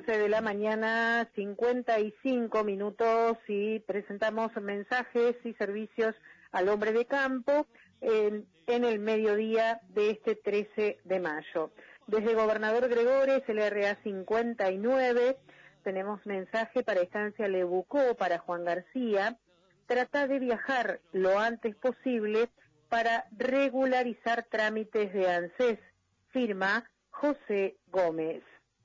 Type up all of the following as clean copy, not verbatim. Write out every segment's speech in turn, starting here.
11 de la mañana, 55 minutos, y presentamos mensajes y servicios al hombre de campo en el mediodía de este 13 de mayo. Desde Gobernador Gregores, LRA 59, tenemos mensaje para Estancia Lebucó, para Juan García. Trata de viajar lo antes posible para regularizar trámites de ANSES. Firma José Gómez.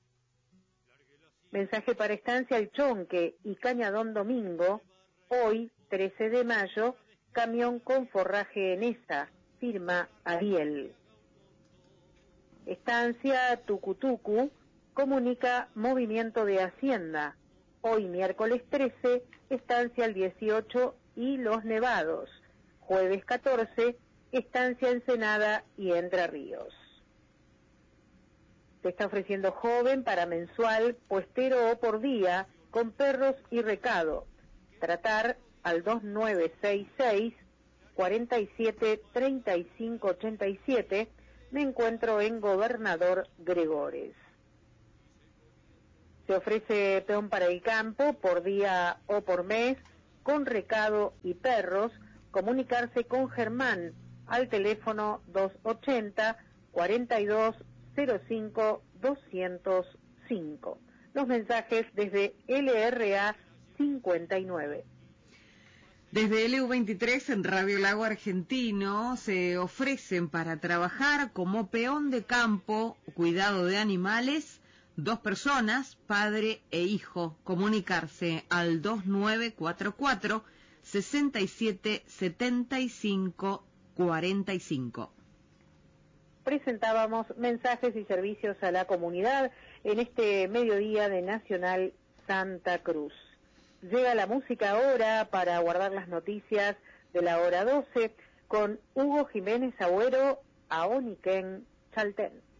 Mensaje para Estancia El Chonque y Cañadón Domingo, hoy, 13 de mayo, camión con forraje en esa, firma Ariel. Estancia Tucutucu comunica movimiento de Hacienda, hoy miércoles 13, Estancia el 18 y Los Nevados, jueves 14, Estancia Ensenada y Entre Ríos. Se está ofreciendo joven para mensual, puestero o por día, con perros y recado. Tratar al 2966 47 35 87. Me encuentro en Gobernador Gregores. Se ofrece peón para el campo, por día o por mes, con recado y perros. Comunicarse con Germán al teléfono 280 42 05 205. Los mensajes desde LRA 59. Desde LU23 en Radio Lago Argentino se ofrecen para trabajar como peón de campo, cuidado de animales, 2 personas, padre e hijo. Comunicarse al 2944 67 75 45. Presentábamos mensajes y servicios a la comunidad en este mediodía de Nacional Santa Cruz. Llega la música ahora para guardar las noticias de la hora 12 con Hugo Jiménez Agüero, Aoniquén, Chaltén.